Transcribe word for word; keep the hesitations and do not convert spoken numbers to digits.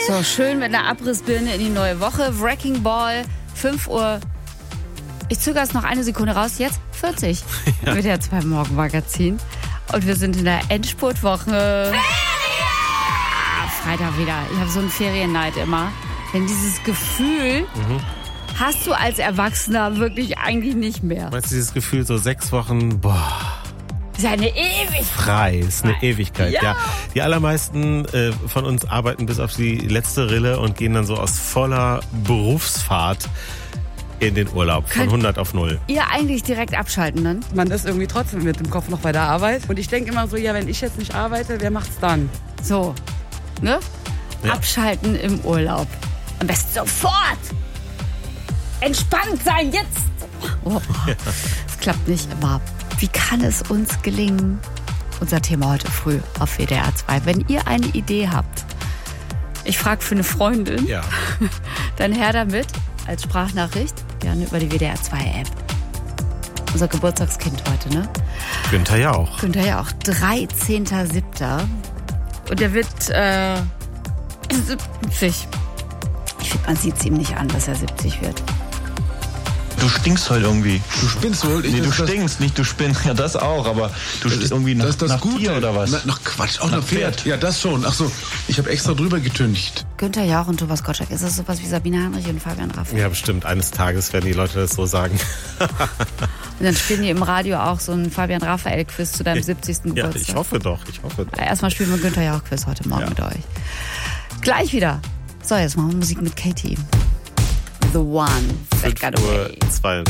So, schön mit einer Abrissbirne in die neue Woche. Wrecking Ball, fünf Uhr. Ich zögere es noch eine Sekunde raus. Jetzt vierzig. Ja. Mit der zwei Morgen-Magazin. Und wir sind in der Endspurtwoche. Ah, Freitag wieder. Ich habe so einen Ferienneid immer. Denn dieses Gefühl mhm. hast du als Erwachsener wirklich eigentlich nicht mehr. Meinst du dieses Gefühl, so sechs Wochen, boah. Das ist eine Ewigkeit. Frei, ist eine Ewigkeit, ja. ja. Die allermeisten äh, von uns arbeiten bis auf die letzte Rille und gehen dann so aus voller Berufsfahrt in den Urlaub, von Könnt hundert auf null. Ihr eigentlich direkt abschalten dann? Man ist irgendwie trotzdem mit dem Kopf noch bei der Arbeit. Und ich denke immer so, ja, wenn ich jetzt nicht arbeite, wer macht's dann? So, ne? Ja. Abschalten im Urlaub. Am besten sofort. Entspannt sein, jetzt. Oh, Ja. Das klappt nicht immer. Wie kann es uns gelingen? Unser Thema heute früh auf W D R zwei. Wenn ihr eine Idee habt, ich frage für eine Freundin, Ja. dann her damit als Sprachnachricht, gerne über die W D R zwei App. Unser Geburtstagskind heute, ne? Günther ja auch. Günther ja auch. dreizehnter siebter Und der wird äh, siebzig. Ich finde, man sieht es ihm nicht an, dass er siebzig wird. Du stinkst heute irgendwie. Du spinnst wohl? Ich, Nee, du das, stinkst, nicht du spinnst. Ja, das auch, aber du das, stinkst irgendwie nach, das, das nach Gute. Tier oder was? Na, nach Quatsch, auch nach, Nach Pferd. Pferd. Ja, das schon. Ach so, ich habe extra drüber getüncht. Günther Jauch und Thomas Gottschalk. Ist das sowas wie Sabine Heinrich und Fabian Raffi? Ja, bestimmt. Eines Tages werden die Leute das so sagen. Und dann spielen die im Radio auch so ein Fabian Raphael-Quiz zu deinem siebzigsten Ja, Geburtstag. ich hoffe doch. Ich hoffe doch. Erstmal spielen wir Günther Jauch-Quiz heute Morgen Ja. mit euch. Gleich wieder. So, jetzt machen wir Musik mit Katie. The One. That got fünf Uhr away. zweiundvierzig.